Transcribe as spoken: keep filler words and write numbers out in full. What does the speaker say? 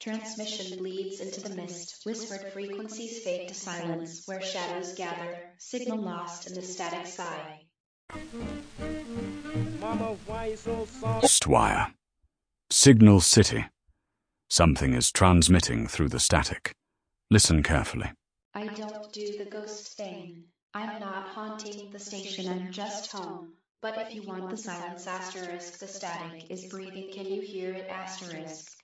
Transmission bleeds into the mist, whispered frequencies fade to silence, where shadows gather, signal lost in the static sky. Mama, why you so soft? Ghostwire. Signal City. Something is transmitting through the static. Listen carefully. I don't do the ghost thing. I'm not haunting the station, I'm just home. But if you want the silence asterisk, the static is breathing, can you hear it asterisk?